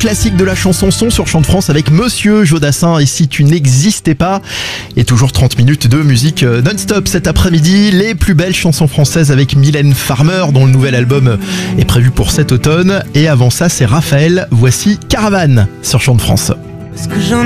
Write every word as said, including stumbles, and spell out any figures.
classiques de la chanson son sur Chant de France avec Monsieur Jodassin et Si tu n'existais pas. Et toujours trente minutes de musique non-stop cet après-midi. Les plus belles chansons françaises avec Mylène Farmer dont le nouvel album est prévu pour cet automne. Et avant ça, c'est Raphaël. Voici Caravane sur Chant de France.